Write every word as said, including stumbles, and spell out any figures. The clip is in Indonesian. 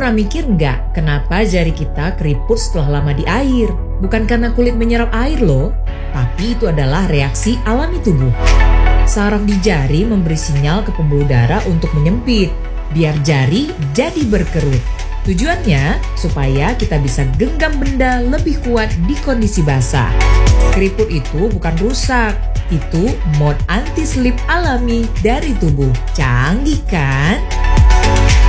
pernah mikir nggak kenapa jari kita keriput setelah lama di air? Bukan karena kulit menyerap air loh, tapi itu adalah reaksi alami tubuh. Saraf di jari memberi sinyal ke pembuluh darah untuk menyempit, biar jari jadi berkerut. Tujuannya supaya kita bisa genggam benda lebih kuat di kondisi basah. Keriput itu bukan rusak, itu mode anti-slip alami dari tubuh. Canggih kan?